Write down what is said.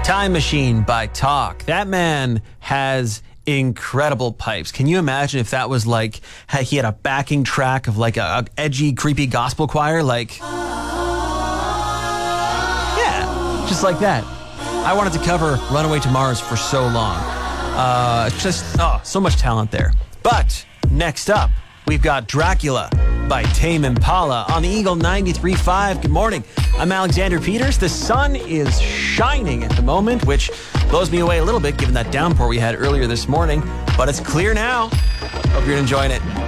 Time Machine by Talk. That man has incredible pipes. Can you imagine if that was like, he had a backing track of like a edgy, creepy gospel choir? Like, yeah, just like that. I wanted to cover Runaway to Mars for so long. So much talent there. But next up, we've got Dracula by Tame Impala on the Eagle 93.5. Good morning. I'm Alexander Peters. The sun is shining at the moment, which blows me away a little bit given that downpour we had earlier this morning. But it's clear now. Hope you're enjoying it.